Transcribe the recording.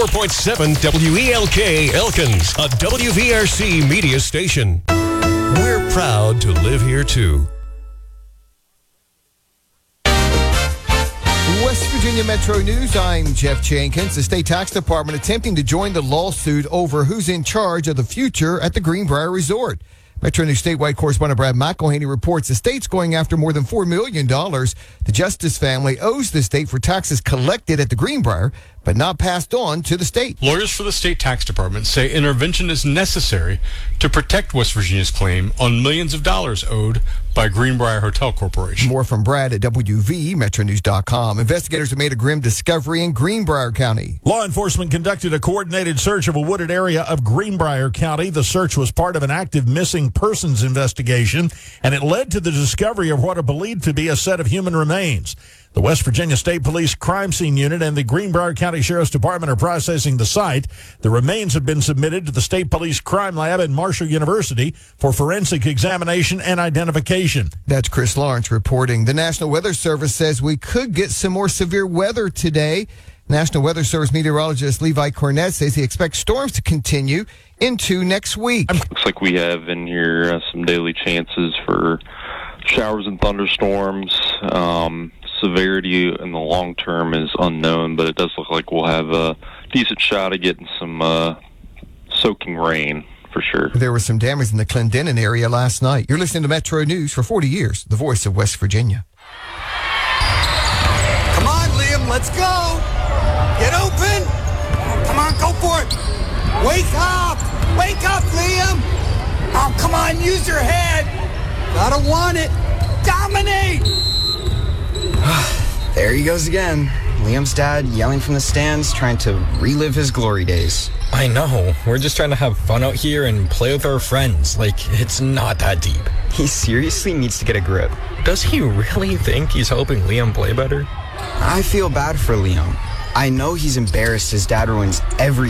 4.7 WELK Elkins, a WVRC media station. We're proud to live here, too. West Virginia Metro News, I'm Jeff Jenkins. The state tax department attempting to join the lawsuit over who's in charge of the future at the Greenbrier Resort. Metro News statewide correspondent Brad McElhaney reports the state's going after more than $4 million. The Justice family owes the state for taxes collected at the Greenbrier, but not passed on to the state. Lawyers for the state tax department say intervention is necessary to protect West Virginia's claim on millions of dollars owed by Greenbrier Hotel Corporation. More from Brad at WVMetroNews.com. Investigators have made a grim discovery in Greenbrier County. Law enforcement conducted a coordinated search of a wooded area of Greenbrier County. The search was part of an active missing persons investigation, and it led to the discovery of what are believed to be a set of human remains. The West Virginia State Police Crime Scene Unit and the Greenbrier County Sheriff's Department are processing the site. The remains have been submitted to the State Police Crime Lab at Marshall University for forensic examination and identification. That's Chris Lawrence reporting. The National Weather Service says we could get some more severe weather today. National Weather Service meteorologist Levi Cornett says he expects storms to continue into next week. Looks like we have in here some daily chances for showers and thunderstorms. Severity in the long term is unknown, but it does look like we'll have a decent shot of getting some soaking rain for sure. There was some damage in the Clendenin area last night. You're listening to Metro News for 40 years, the voice of West Virginia. Come on, Liam, let's go. Get open. Come on, go for it. Wake up. Wake up, Liam. Oh, come on, use your head. Gotta want it. Dominate. There he goes again. Liam's dad yelling from the stands, trying to relive his glory days. I know. We're just trying to have fun out here and play with our friends. Like, it's not that deep. He seriously needs to get a grip. Does he really think he's helping Liam play better? I feel bad for Liam. I know he's embarrassed his dad ruins every